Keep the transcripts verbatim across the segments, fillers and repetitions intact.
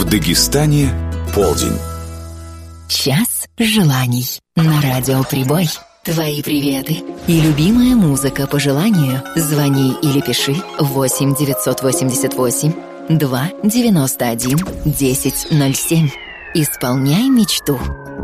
В Дагестане полдень. Час желаний на радио Прибой. Твои приветы и любимая музыка по желанию. Звони или пиши восемь девятьсот восемьдесят восемь два девяносто один десять ноль семь. Исполняй мечту.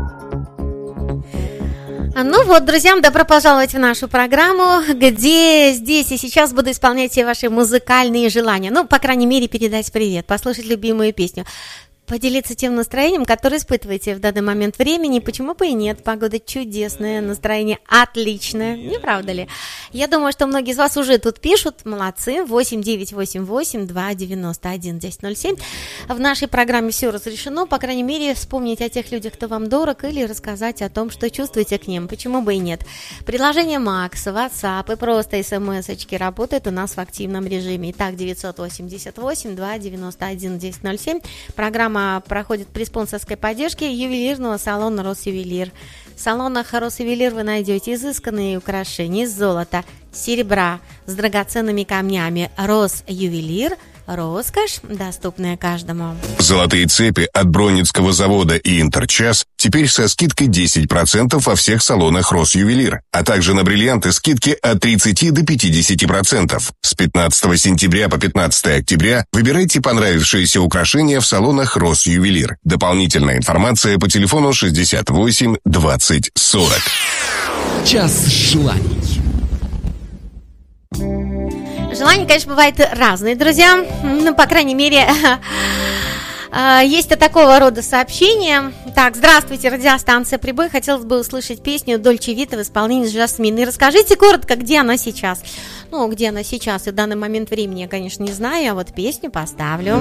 Ну вот, друзьям, добро пожаловать в нашу программу, где здесь и сейчас буду исполнять все ваши музыкальные желания. Ну, по крайней мере, передать привет, послушать любимую песню, поделиться тем настроением, которое испытываете в данный момент времени. Почему бы и нет? Погода чудесная, настроение отличное, не правда ли? Я думаю, что многие из вас уже тут пишут. Молодцы. восемь девятьсот восемьдесят восемь два девяносто один десять ноль семь. В нашей программе все разрешено. По крайней мере, вспомнить о тех людях, кто вам дорог, или рассказать о том, что чувствуете к ним. Почему бы и нет? Приложение Макс, WhatsApp и просто смс-очки работают у нас в активном режиме. Итак, девятьсот восемьдесят восемь два девяносто один десять ноль семь. Программа проходит при спонсорской поддержке ювелирного салона «Росювелир». В салонах «Росювелир» вы найдете изысканные украшения из золота, серебра с драгоценными камнями. «Росювелир» – роскошь, доступная каждому. Золотые цепи от Бронницкого завода и Интерчас теперь со скидкой десять процентов во всех салонах «Росювелир», а также на бриллианты скидки от тридцати до пятидесяти процентов. С пятнадцатого сентября по пятнадцатое октября выбирайте понравившиеся украшения в салонах «Росювелир». Дополнительная информация по телефону шестьдесят восемь двадцать сорок. Час желаний. Желания, конечно, бывают разные, друзья. Ну, по крайней мере, есть такого рода сообщения. Так, здравствуйте, радиостанция Прибой. Хотелось бы услышать песню Дольче Вита в исполнении Жасмины. Расскажите коротко, где она сейчас. Ну, где она сейчас и в данный момент времени я, конечно, не знаю, а вот песню поставлю.